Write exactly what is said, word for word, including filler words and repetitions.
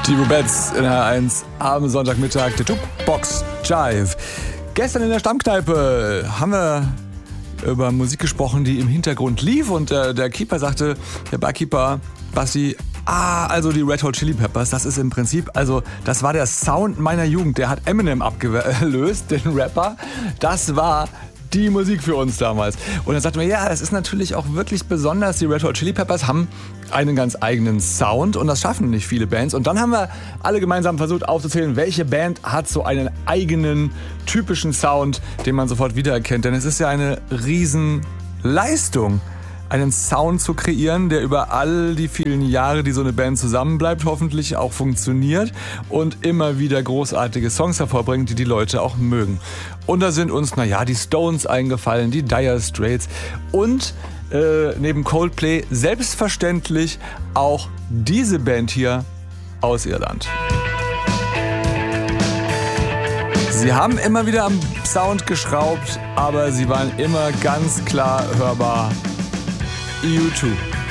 Die Rubettes in H eins am Sonntagmittag, der Jukebox Jive. Gestern in der Stammkneipe haben wir über Musik gesprochen, die im Hintergrund lief, und äh, der Keeper sagte, der Barkeeper, Basti, ah, also die Red Hot Chili Peppers, das ist im Prinzip, also das war der Sound meiner Jugend, der hat Eminem abgelöst, den Rapper, das war die Musik für uns damals. Und dann sagten wir, ja, das ist natürlich auch wirklich besonders. Die Red Hot Chili Peppers haben einen ganz eigenen Sound und das schaffen nicht viele Bands. Und dann haben wir alle gemeinsam versucht aufzuzählen, welche Band hat so einen eigenen, typischen Sound, den man sofort wiedererkennt. Denn es ist ja eine Riesenleistung, einen Sound zu kreieren, der über all die vielen Jahre, die so eine Band zusammenbleibt, hoffentlich auch funktioniert und immer wieder großartige Songs hervorbringt, die die Leute auch mögen. Und da sind uns, naja, die Stones eingefallen, die Dire Straits und äh, neben Coldplay selbstverständlich auch diese Band hier aus Irland. Sie haben immer wieder am Sound geschraubt, aber sie waren immer ganz klar hörbar. U zwei.